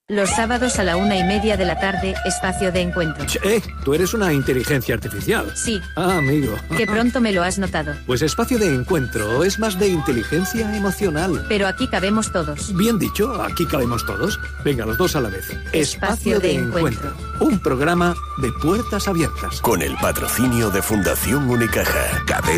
Los sábados a la 1:30 de la tarde, espacio de encuentro. Tú eres una inteligencia artificial. Sí. Ah, amigo. Que pronto me lo has notado. Pues espacio de encuentro es más de inteligencia emocional. Pero aquí cabemos todos. Bien dicho, aquí cabemos todos. Venga, los dos a la vez. Espacio de encuentro. Un programa de puertas abiertas. Con el patrocinio de Fundación Unicaja.